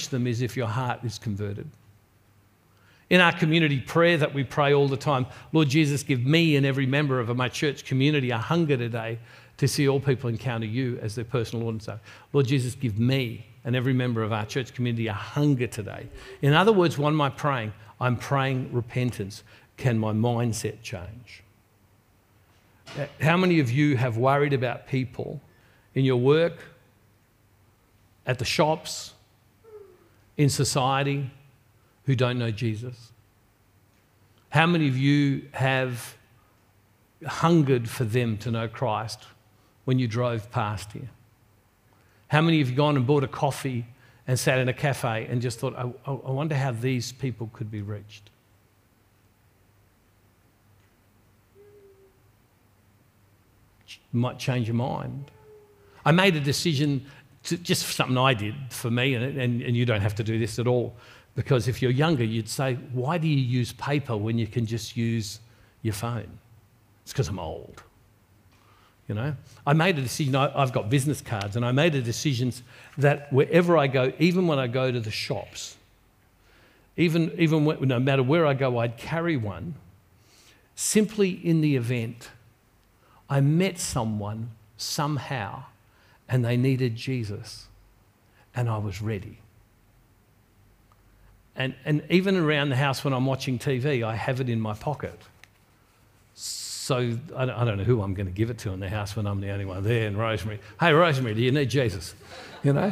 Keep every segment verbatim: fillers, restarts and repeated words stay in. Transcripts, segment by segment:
reach them is if your heart is converted. In our community prayer that we pray all the time, Lord Jesus, give me and every member of my church community a hunger today to see all people encounter you as their personal Lord and Savior. Lord Jesus, give me and every member of our church community a hunger today. In other words, what am I praying? I'm praying repentance. Can my mindset change? How many of you have worried about people in your work, at the shops, in society, who don't know Jesus? How many of you have hungered for them to know Christ when you drove past here? How many of you gone and bought a coffee and sat in a cafe and just thought, I, I wonder how these people could be reached? Might change your mind. I made a decision, to, just something I did for me, and, and, and you don't have to do this at all, because if you're younger, you'd say, why do you use paper when you can just use your phone? It's because I'm old. You know, I made a decision. I've got business cards, and I made a decision that wherever I go, even when I go to the shops, even, even when, no matter where I go, I'd carry one, simply in the event I met someone somehow and they needed Jesus, and I was ready. And, and even around the house when I'm watching T V, I have it in my pocket. So I don't, I don't know who I'm going to give it to in the house when I'm the only one there. And Rosemary, hey, Rosemary, do you need Jesus? You know?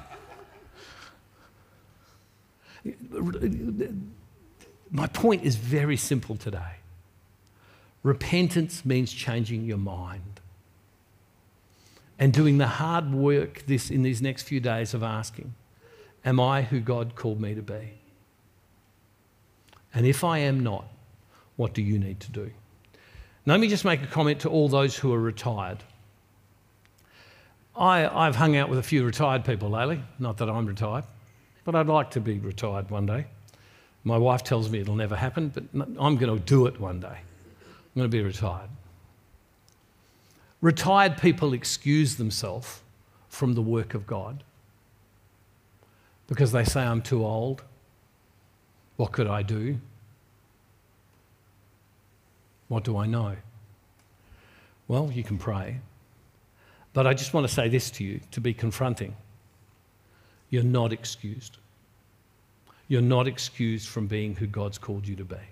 My point is very simple today. Repentance means changing your mind and doing the hard work this in these next few days of asking, am I who God called me to be? And if I am not, what do you need to do? Now, let me just make a comment to all those who are retired. I, I've hung out with a few retired people lately. Not that I'm retired, but I'd like to be retired one day. My wife tells me it'll never happen, but I'm going to do it one day. I'm going to be retired. Retired people excuse themselves from the work of God because they say, I'm too old. What could I do? What do I know? Well, you can pray. But I just want to say this to you, to be confronting. You're not excused. You're not excused from being who God's called you to be.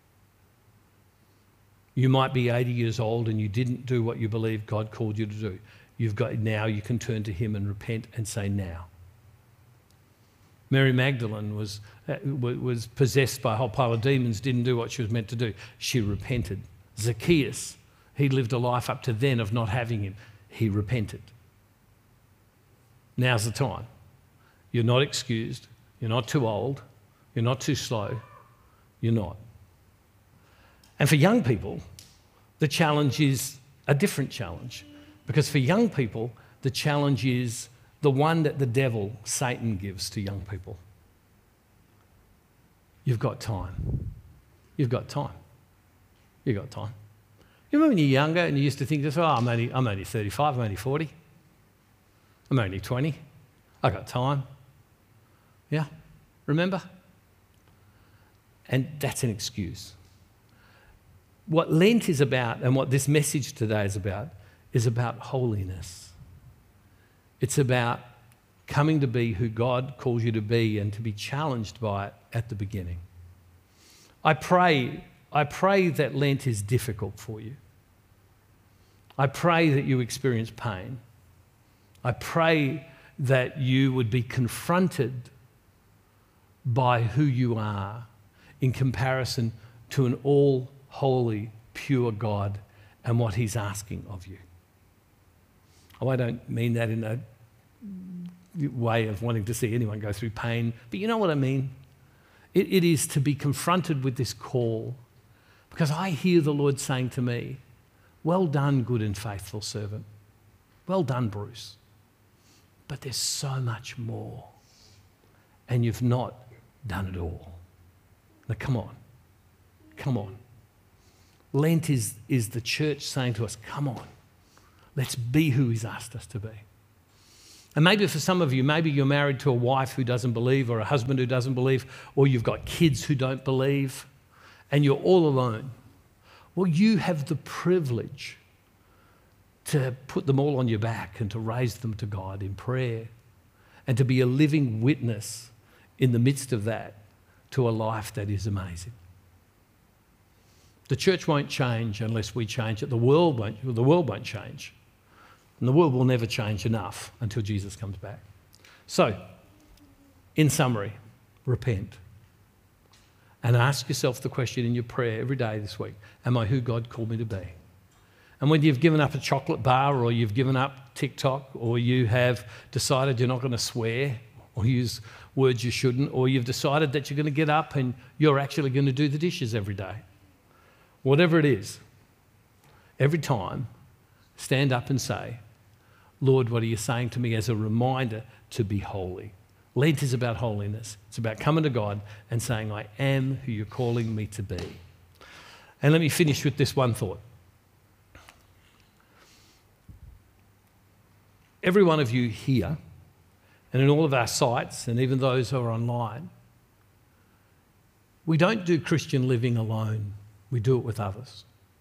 You might be eighty years old and you didn't do what you believe God called you to do. You've got, now you can turn to him and repent and say now. Mary Magdalene was, uh, was possessed by a whole pile of demons, didn't do what she was meant to do. She repented. Zacchaeus, he lived a life up to then of not having him. He repented. Now's the time. You're not excused. You're not too old. You're not too slow. You're not. And for young people, the challenge is a different challenge. Because for young people, the challenge is the one that the devil, Satan, gives to young people. You've got time. You've got time. You've got time. You remember when you're younger and you used to think, oh, I'm only, I'm only thirty-five, I'm only forty. I'm only twenty. I've got time. Yeah, remember? And that's an excuse. What Lent is about and what this message today is about is about holiness. It's about coming to be who God calls you to be and to be challenged by it at the beginning. I pray, I pray that Lent is difficult for you. I pray that you experience pain. I pray that you would be confronted by who you are in comparison to an all-holy, pure God and what he's asking of you. Oh, I don't mean that in a way of wanting to see anyone go through pain, but you know what I mean? It, it is to be confronted with this call, because I hear the Lord saying to me, well done, good and faithful servant. Well done, Bruce. But there's so much more, and you've not done it all. Now, come on. Come on. Lent is, is the church saying to us, come on. Let's be who he's asked us to be. And maybe for some of you, maybe you're married to a wife who doesn't believe or a husband who doesn't believe, or you've got kids who don't believe, and you're all alone. Well, you have the privilege to put them all on your back and to raise them to God in prayer and to be a living witness in the midst of that to a life that is amazing. The church won't change unless we change it. The world won't, the world won't change. And the world will never change enough until Jesus comes back. So, in summary, repent. And ask yourself the question in your prayer every day this week, am I who God called me to be? And when you've given up a chocolate bar, or you've given up TikTok, or you have decided you're not going to swear or use words you shouldn't, or you've decided that you're going to get up and you're actually going to do the dishes every day, whatever it is, every time, stand up and say, Lord, what are you saying to me as a reminder to be holy? Lent is about holiness. It's about coming to God and saying, I am who you're calling me to be. And let me finish with this one thought. Every one of you here, and in all of our sites, and even those who are online, we don't do Christian living alone. We do it with others.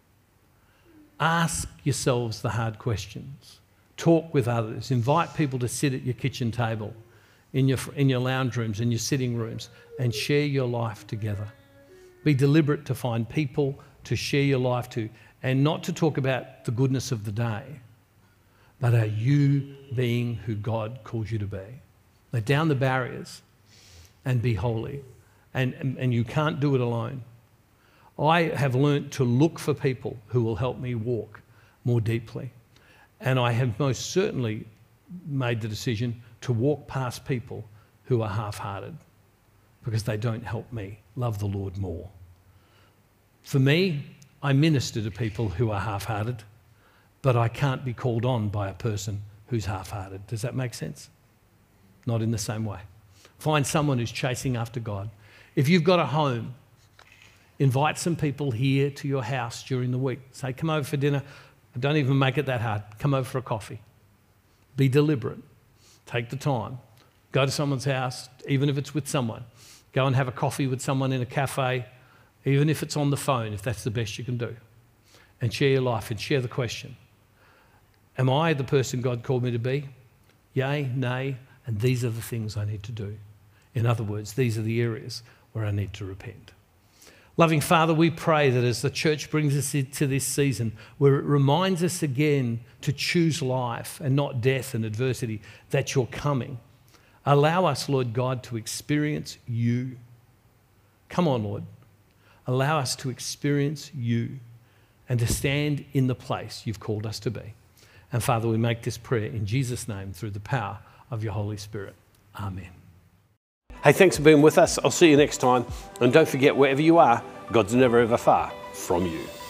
Ask yourselves the hard questions. Talk with others. Invite people to sit at your kitchen table, in your, in your lounge rooms, in your sitting rooms, and share your life together. Be deliberate to find people to share your life to, and not to talk about the goodness of the day, but are you being who God calls you to be? Let down the barriers and be holy. And, and, and you can't do it alone. I have learnt to look for people who will help me walk more deeply. And I have most certainly made the decision to walk past people who are half-hearted because they don't help me love the Lord more. For me, I minister to people who are half-hearted, but I can't be called on by a person who's half-hearted. Does that make sense? Not in the same way. Find someone who's chasing after God. If you've got a home, invite some people here to your house during the week. Say, come over for dinner. Don't even make it that hard. Come over for a coffee. Be deliberate. Take the time. Go to someone's house, even if it's with someone. Go and have a coffee with someone in a cafe, even if it's on the phone, if that's the best you can do. And share your life and share the question. Am I the person God called me to be? Yay, nay, and these are the things I need to do. In other words, these are the areas where I need to repent. Loving Father, we pray that as the church brings us into this season where it reminds us again to choose life and not death and adversity, that you're coming. Allow us, Lord God, to experience you. Come on, Lord. Allow us to experience you and to stand in the place you've called us to be. And Father, we make this prayer in Jesus' name through the power of your Holy Spirit. Amen. Hey, thanks for being with us. I'll see you next time. And don't forget, wherever you are, God's never ever far from you.